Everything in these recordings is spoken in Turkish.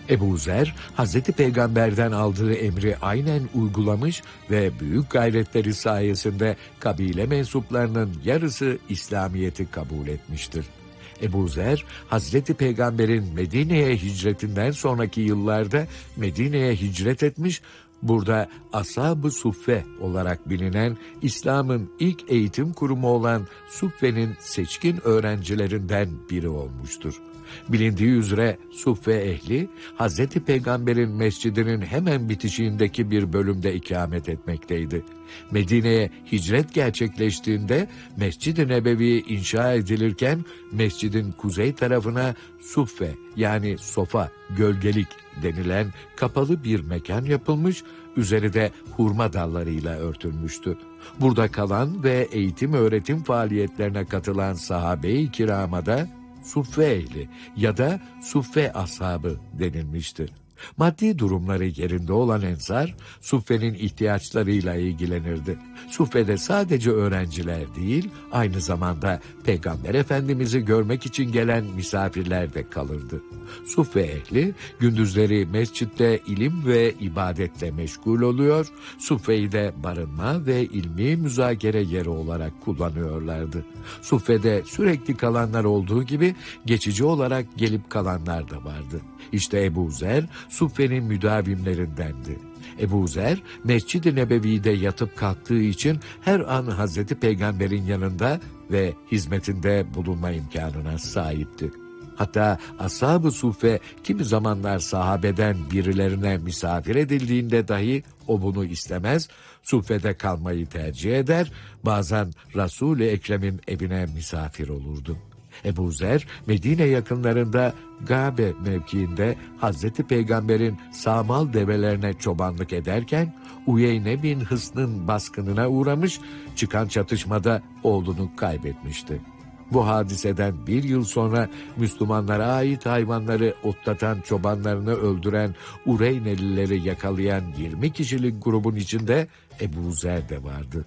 Ebu Zer, Hazreti Peygamber'den aldığı emri aynen uygulamış ve büyük gayretleri sayesinde kabile mensuplarının yarısı İslamiyet'i kabul etmiştir. Ebu Zer, Hazreti Peygamber'in Medine'ye hicretinden sonraki yıllarda Medine'ye hicret etmiş, burada Ashab-ı Suffe olarak bilinen İslam'ın ilk eğitim kurumu olan Suffe'nin seçkin öğrencilerinden biri olmuştur. Bilindiği üzere Suffe ehli, Hazreti Peygamber'in mescidinin hemen bitişiğindeki bir bölümde ikamet etmekteydi. Medine'ye hicret gerçekleştiğinde Mescid-i Nebevi inşa edilirken mescidin kuzey tarafına Suffe yani sofa, gölgelik denilen kapalı bir mekan yapılmış, üzeri de hurma dallarıyla örtülmüştü. Burada kalan ve eğitim öğretim faaliyetlerine katılan sahabe-i kirama da Suffe ehli ya da Suffe ashabı denilmiştir. Maddi durumları yerinde olan ensar, Suffe'nin ihtiyaçlarıyla ilgilenirdi. Suffe'de sadece öğrenciler değil, aynı zamanda Peygamber Efendimiz'i görmek için gelen misafirler de kalırdı. Suffe ehli, gündüzleri mescitte ilim ve ibadetle meşgul oluyor, Suffe'yi de barınma ve ilmi müzakere yeri olarak kullanıyorlardı. Suffe'de sürekli kalanlar olduğu gibi, geçici olarak gelip kalanlar da vardı. İşte Ebu Zer, Suffe'nin müdavimlerindendi. Ebu Zer, Mescid-i Nebevi'de yatıp kalktığı için her an Hazreti Peygamber'in yanında ve hizmetinde bulunma imkanına sahipti. Hatta Ashab-ı Suffe kimi zamanlar sahabeden birilerine misafir edildiğinde dahi o bunu istemez, Suffe'de kalmayı tercih eder, bazen Resul-i Ekrem'in evine misafir olurdu. Ebu Zer, Medine yakınlarında Gabe mevkiinde Hazreti Peygamber'in sağmal develerine çobanlık ederken Uyeyne bin Hısn'ın baskınına uğramış, çıkan çatışmada oğlunu kaybetmişti. Bu hadiseden bir yıl sonra Müslümanlara ait hayvanları otlatan çobanlarını öldüren Ureynelileri yakalayan 20 kişilik grubun içinde Ebu Zer de vardı.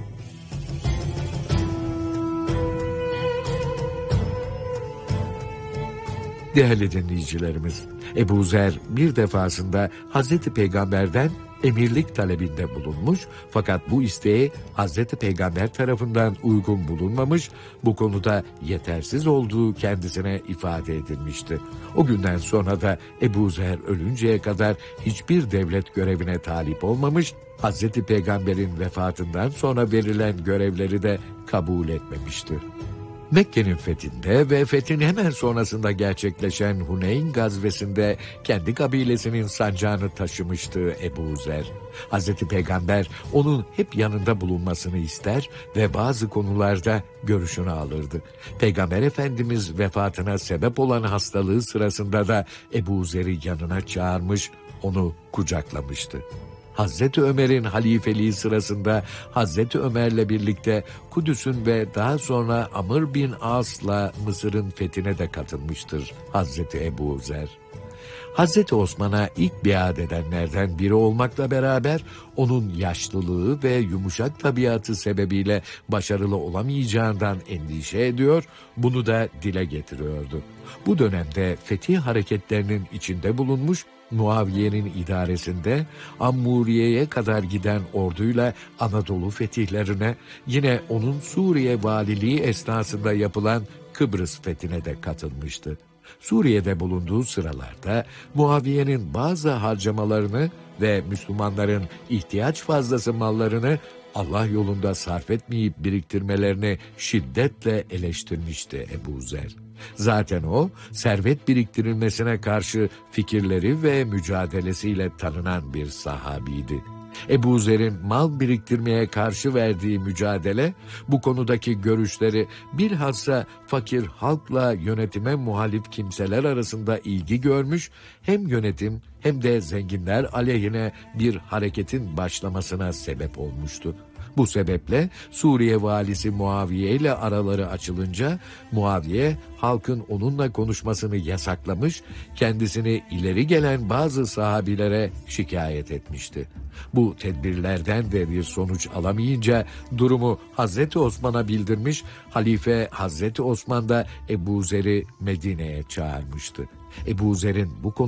Değerli dinleyicilerimiz, Ebu Zer bir defasında Hazreti Peygamber'den emirlik talebinde bulunmuş, fakat bu isteği Hazreti Peygamber tarafından uygun bulunmamış, bu konuda yetersiz olduğu kendisine ifade edilmişti. O günden sonra da Ebu Zer ölünceye kadar hiçbir devlet görevine talip olmamış, Hazreti Peygamber'in vefatından sonra verilen görevleri de kabul etmemişti. Mekke'nin fethinde ve fethin hemen sonrasında gerçekleşen Huneyn gazvesinde kendi kabilesinin sancağını taşımıştı Ebu Zer. Hazreti Peygamber onun hep yanında bulunmasını ister ve bazı konularda görüşünü alırdı. Peygamber Efendimiz vefatına sebep olan hastalığı sırasında da Ebu Zer'i yanına çağırmış, onu kucaklamıştı. Hazreti Ömer'in halifeliği sırasında Hazreti Ömer'le birlikte Kudüs'ün ve daha sonra Amr bin As'la Mısır'ın fethine de katılmıştır Hazreti Ebu Zer. Hazreti Osman'a ilk biat edenlerden biri olmakla beraber onun yaşlılığı ve yumuşak tabiatı sebebiyle başarılı olamayacağından endişe ediyor, bunu da dile getiriyordu. Bu dönemde fetih hareketlerinin içinde bulunmuş, Muaviye'nin idaresinde Ammuriye'ye kadar giden orduyla Anadolu fetihlerine, yine onun Suriye valiliği esnasında yapılan Kıbrıs fethine de katılmıştı. Suriye'de bulunduğu sıralarda Muaviye'nin bazı harcamalarını ve Müslümanların ihtiyaç fazlası mallarını Allah yolunda sarf etmeyip biriktirmelerini şiddetle eleştirmişti Ebu Zer. Zaten o, servet biriktirilmesine karşı fikirleri ve mücadelesiyle tanınan bir sahabiydi. Ebu Zer'in mal biriktirmeye karşı verdiği mücadele, bu konudaki görüşleri bilhassa fakir halkla yönetime muhalif kimseler arasında ilgi görmüş, hem yönetim hem de zenginler aleyhine bir hareketin başlamasına sebep olmuştu. Bu sebeple Suriye valisi Muaviye ile araları açılınca Muaviye halkın onunla konuşmasını yasaklamış, kendisini ileri gelen bazı sahabilere şikayet etmişti. Bu tedbirlerden de bir sonuç alamayınca durumu Hazreti Osman'a bildirmiş, halife Hazreti Osman da Ebu Zer'i Medine'ye çağırmıştı. Ebu Zer'in bu